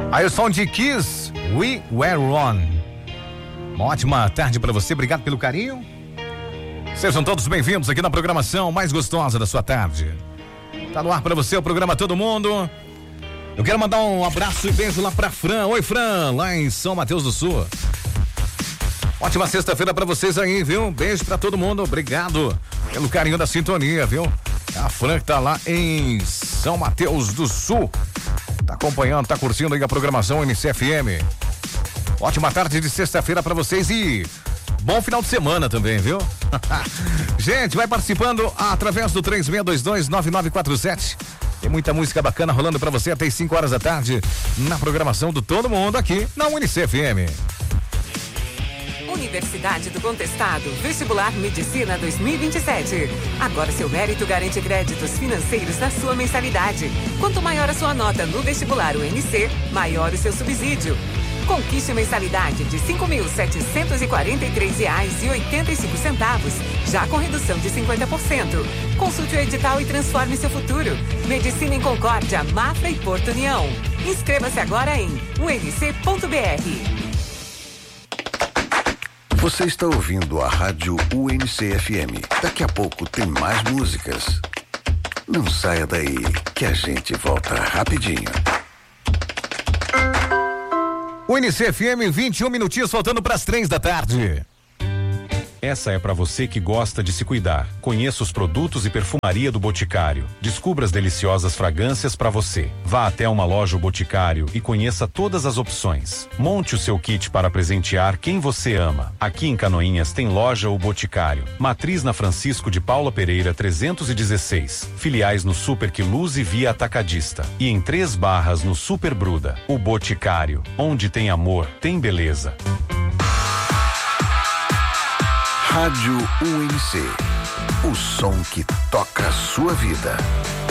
Aí o som de Kiss, We Were One. Uma ótima tarde pra você, obrigado pelo carinho. Sejam todos bem-vindos aqui na programação mais gostosa da sua tarde. Tá no ar pra você o programa Todo Mundo. Eu quero mandar um abraço e beijo lá pra Fran. Oi, Fran, lá em São Mateus do Sul. Ótima sexta-feira pra vocês aí, viu? Beijo pra todo mundo, obrigado pelo carinho da sintonia, viu? A Fran que tá lá em São Mateus do Sul. Tá acompanhando, tá curtindo aí a programação NCFM. Ótima tarde de sexta-feira pra vocês e bom final de semana também, viu? Gente, vai participando através do 36229947. Tem muita música bacana rolando pra você até as 5 horas da tarde na programação do Todo Mundo aqui na UnicFM. Universidade do Contestado, Vestibular Medicina 2027. Agora seu mérito garante créditos financeiros na sua mensalidade. Quanto maior a sua nota no vestibular UNC, maior o seu subsídio. Conquiste mensalidade de R$ 5.743,85, já com redução de 50%. Consulte o edital e transforme seu futuro. Medicina em Concórdia, Mafra e Porto União. Inscreva-se agora em unc.br. Você está ouvindo a rádio UNC-FM. Daqui a pouco tem mais músicas. Não saia daí, que a gente volta rapidinho. UNC-FM, 21 minutinhos faltando para as 3 da tarde. Essa é para você que gosta de se cuidar. Conheça os produtos e perfumaria do Boticário. Descubra as deliciosas fragrâncias para você. Vá até uma loja Boticário e conheça todas as opções. Monte o seu kit para presentear quem você ama. Aqui em Canoinhas tem loja O Boticário. Matriz na Francisco de Paula Pereira 316. Filiais no Super Quiluz e Via Atacadista. E em 3 Barras no Super Bruda. O Boticário. Onde tem amor, tem beleza. Rádio UNC, o som que toca a sua vida.